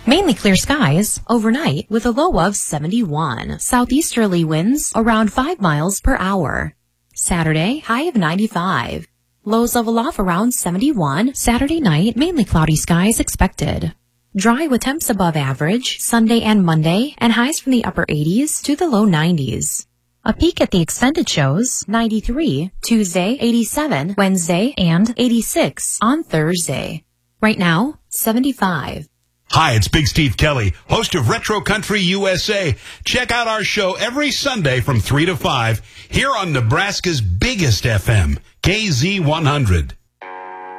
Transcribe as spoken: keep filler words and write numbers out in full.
Mainly clear skies overnight with a low of seventy-one. Southeasterly winds around five miles per hour. Saturday, high of ninety-five. Lows level off around seventy-one. Saturday night, mainly cloudy skies expected. Dry with temps above average Sunday and Monday, and highs from the upper eighties to the low nineties. A peek at the extended shows, ninety-three, Tuesday, eighty-seven, Wednesday, and eighty-six on Thursday. Right now, seventy-five. Hi, it's Big Steve Kelly, host of Retro Country U S A. Check out our show every Sunday from three to five here on Nebraska's biggest F M, K Z one hundred.